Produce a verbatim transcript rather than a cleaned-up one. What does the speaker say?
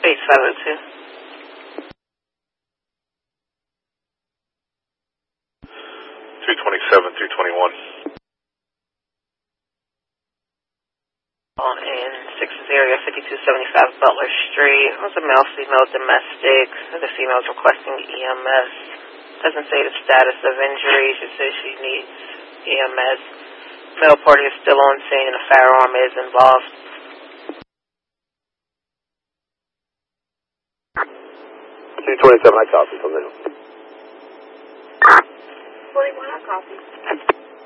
eight five oh two. three twenty-seven, three twenty-one. In Sixes area, fifty-two seventy-five Butler Street. It was a male, female, domestic. The female is requesting E M S. Doesn't say the status of injury. She says she needs E M S. Male party is still on scene. A firearm is involved. two twenty-seven, I copy from there. forty-one, I copy.